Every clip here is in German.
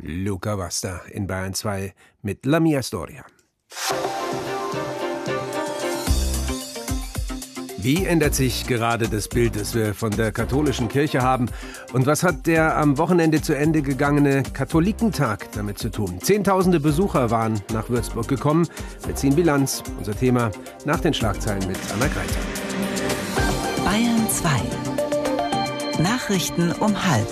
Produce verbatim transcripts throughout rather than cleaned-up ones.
Luca Vasta in Bayern zwei mit La Mia Storia. Wie ändert sich gerade das Bild, das wir von der katholischen Kirche haben? Und was hat der am Wochenende zu Ende gegangene Katholikentag damit zu tun? Zehntausende Besucher waren nach Würzburg gekommen. Wir ziehen Bilanz. Unser Thema nach den Schlagzeilen mit Anna Greiter. Bayern zwei. Nachrichten um halb.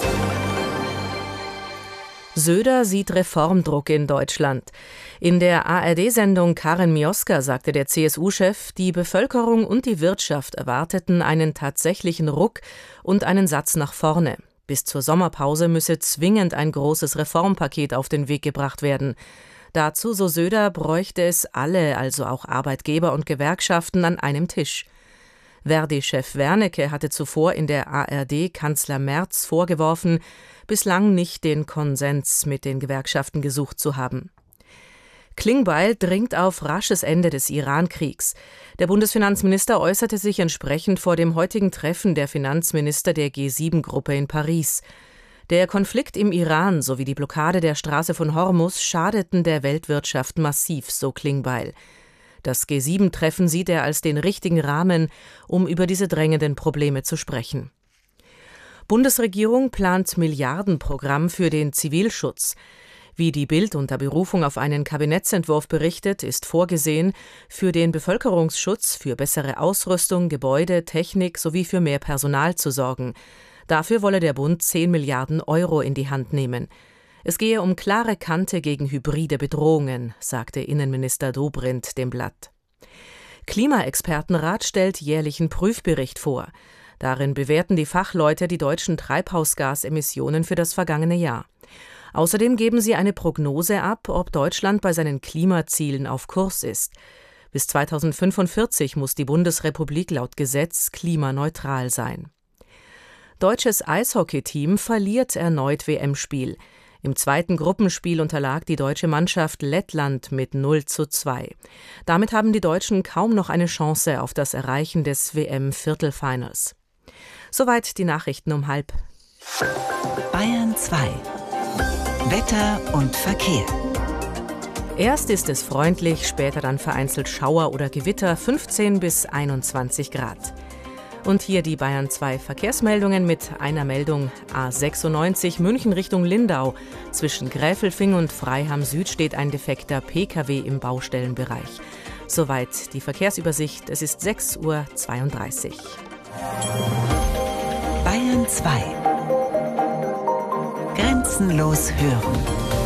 Söder sieht Reformdruck in Deutschland. In der A R D-Sendung Karin Mioska sagte der C S U-Chef, die Bevölkerung und die Wirtschaft erwarteten einen tatsächlichen Ruck und einen Satz nach vorne. Bis zur Sommerpause müsse zwingend ein großes Reformpaket auf den Weg gebracht werden. Dazu, so Söder, bräuchte es alle, also auch Arbeitgeber und Gewerkschaften, an einem Tisch. Verdi-Chef Wernicke hatte zuvor in der A R D Kanzler Merz vorgeworfen, bislang nicht den Konsens mit den Gewerkschaften gesucht zu haben. Klingbeil dringt auf rasches Ende des Iran-Kriegs. Der Bundesfinanzminister äußerte sich entsprechend vor dem heutigen Treffen der Finanzminister der G sieben Gruppe in Paris. Der Konflikt im Iran sowie die Blockade der Straße von Hormuz schadeten der Weltwirtschaft massiv, so Klingbeil. Das G sieben Treffen sieht er als den richtigen Rahmen, um über diese drängenden Probleme zu sprechen. Bundesregierung plant Milliardenprogramm für den Zivilschutz. Wie die Bild unter Berufung auf einen Kabinettsentwurf berichtet, ist vorgesehen, für den Bevölkerungsschutz, für bessere Ausrüstung, Gebäude, Technik sowie für mehr Personal zu sorgen. Dafür wolle der Bund zehn Milliarden Euro in die Hand nehmen. Es gehe um klare Kante gegen hybride Bedrohungen, sagte Innenminister Dobrindt dem Blatt. Klimaexpertenrat stellt jährlichen Prüfbericht vor. Darin bewerten die Fachleute die deutschen Treibhausgasemissionen für das vergangene Jahr. Außerdem geben sie eine Prognose ab, ob Deutschland bei seinen Klimazielen auf Kurs ist. Bis zweitausendfünfundvierzig muss die Bundesrepublik laut Gesetz klimaneutral sein. Deutsches Eishockeyteam verliert erneut W M-Spiel. Im zweiten Gruppenspiel unterlag die deutsche Mannschaft Lettland mit null zu zwei. Damit haben die Deutschen kaum noch eine Chance auf das Erreichen des W M-Viertelfinals. Soweit die Nachrichten um halb. Bayern zwei. Wetter und Verkehr. Erst ist es freundlich, später dann vereinzelt Schauer oder Gewitter, fünfzehn bis einundzwanzig Grad. Und hier die Bayern zwei Verkehrsmeldungen mit einer Meldung. A sechsundneunzig München Richtung Lindau. Zwischen Gräfelfing und Freiham Süd steht ein defekter P K W im Baustellenbereich. Soweit die Verkehrsübersicht. Es ist sechs Uhr zweiunddreißig. Bayern zwei. Grenzenlos hören.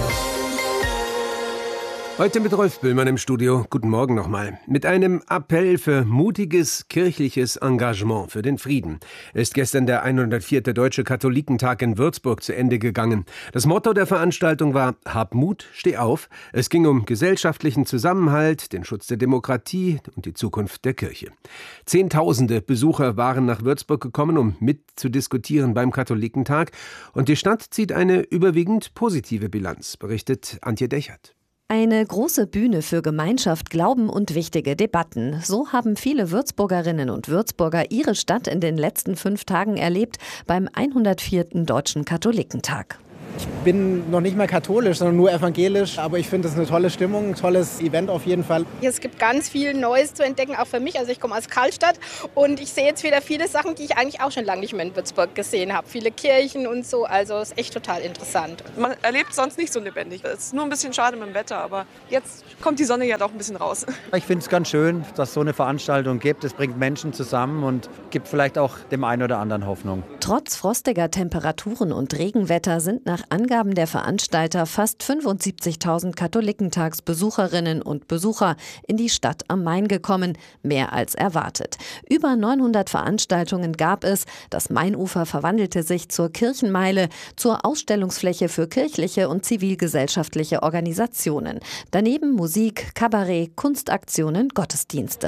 Heute mit Rolf Böhlmann im Studio. Guten Morgen nochmal. Mit einem Appell für mutiges kirchliches Engagement für den Frieden ist gestern der hundertvierte Deutsche Katholikentag in Würzburg zu Ende gegangen. Das Motto der Veranstaltung war: Hab Mut, steh auf. Es ging um gesellschaftlichen Zusammenhalt, den Schutz der Demokratie und die Zukunft der Kirche. Zehntausende Besucher waren nach Würzburg gekommen, um mitzudiskutieren beim Katholikentag. Und die Stadt zieht eine überwiegend positive Bilanz, berichtet Antje Dechert. Eine große Bühne für Gemeinschaft, Glauben und wichtige Debatten. So haben viele Würzburgerinnen und Würzburger ihre Stadt in den letzten fünf Tagen erlebt beim hundertvierten Deutschen Katholikentag. Ich bin noch nicht mal katholisch, sondern nur evangelisch. Aber ich finde es eine tolle Stimmung, ein tolles Event auf jeden Fall. Es gibt ganz viel Neues zu entdecken, auch für mich. Also ich komme aus Karlstadt und ich sehe jetzt wieder viele Sachen, die ich eigentlich auch schon lange nicht mehr in Würzburg gesehen habe. Viele Kirchen und so, also es ist echt total interessant. Man erlebt sonst nicht so lebendig. Es ist nur ein bisschen schade mit dem Wetter, aber jetzt kommt die Sonne ja doch ein bisschen raus. Ich finde es ganz schön, dass es so eine Veranstaltung gibt. Es bringt Menschen zusammen und gibt vielleicht auch dem einen oder anderen Hoffnung. Trotz frostiger Temperaturen und Regenwetter sind nach Angaben der Veranstalter fast fünfundsiebzigtausend Katholikentagsbesucherinnen und Besucher in die Stadt am Main gekommen, mehr als erwartet. Über neunhundert Veranstaltungen gab es. Das Mainufer verwandelte sich zur Kirchenmeile, zur Ausstellungsfläche für kirchliche und zivilgesellschaftliche Organisationen. Daneben Musik, Kabarett, Kunstaktionen, Gottesdienste.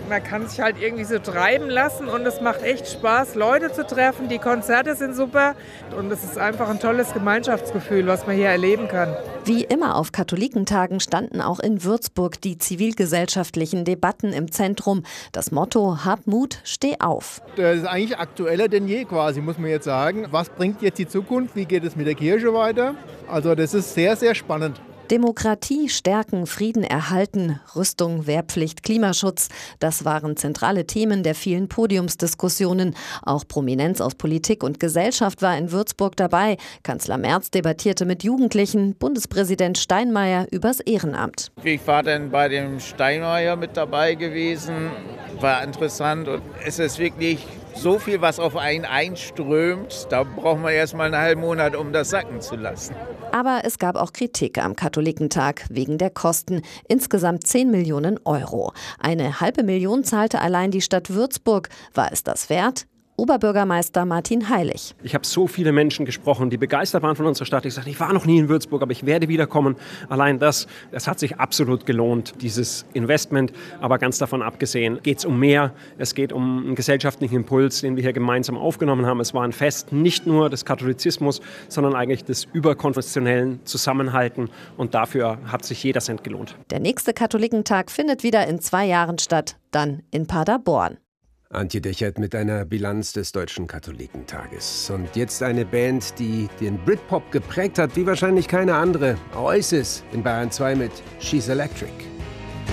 Man kann sich halt irgendwie so treiben lassen und es macht echt Spaß, Leute zu treffen. Die Konzerte sind super und es ist einfach ein tolles Gemeinschaftsgefühl, was man hier erleben kann. Wie immer auf Katholikentagen standen auch in Würzburg die zivilgesellschaftlichen Debatten im Zentrum. Das Motto: Hab Mut, steh auf. Das ist eigentlich aktueller denn je quasi, muss man jetzt sagen. Was bringt jetzt die Zukunft? Wie geht es mit der Kirche weiter? Also das ist sehr, sehr spannend. Demokratie stärken, Frieden erhalten, Rüstung, Wehrpflicht, Klimaschutz. Das waren zentrale Themen der vielen Podiumsdiskussionen. Auch Prominenz aus Politik und Gesellschaft war in Würzburg dabei. Kanzler Merz debattierte mit Jugendlichen, Bundespräsident Steinmeier übers Ehrenamt. Ich war dann bei dem Steinmeier mit dabei gewesen. War interessant und es ist wirklich so viel, was auf einen einströmt. Da braucht man erst mal einen halben Monat, um das sacken zu lassen. Aber es gab auch Kritik am Katholikentag wegen der Kosten. Insgesamt zehn Millionen Euro. Eine halbe Million zahlte allein die Stadt Würzburg. War es das wert? Oberbürgermeister Martin Heilig. Ich habe so viele Menschen gesprochen, die begeistert waren von unserer Stadt. Ich sagte, ich war noch nie in Würzburg, aber ich werde wiederkommen. Allein das, das hat sich absolut gelohnt, dieses Investment. Aber ganz davon abgesehen geht es um mehr. Es geht um einen gesellschaftlichen Impuls, den wir hier gemeinsam aufgenommen haben. Es war ein Fest nicht nur des Katholizismus, sondern eigentlich des überkonfessionellen Zusammenhalten. Und dafür hat sich jeder Cent gelohnt. Der nächste Katholikentag findet wieder in zwei Jahren statt, dann in Paderborn. Antje Dechert mit einer Bilanz des Deutschen Katholikentages. Und jetzt eine Band, die den Britpop geprägt hat, wie wahrscheinlich keine andere. Oasis in Bayern zwei mit She's Electric.